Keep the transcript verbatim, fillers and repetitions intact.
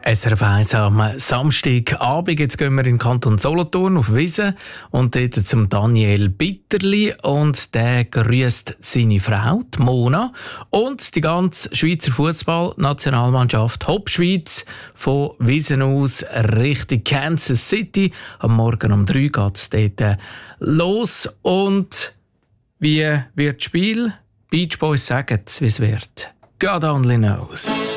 S R F eins am Samstagabend. Jetzt gehen wir in den Kanton Solothurn auf Wiesen und dort zum Daniel Bitterli. Und der grüßt seine Frau, die Mona, und die ganze Schweizer Fußballnationalmannschaft Hop-Schweiz von Wiesen aus Richtung Kansas City. Am Morgen um drei geht es dort los. Und wie wird das Spiel? Beach Boys sagen, wie es wird. God only knows.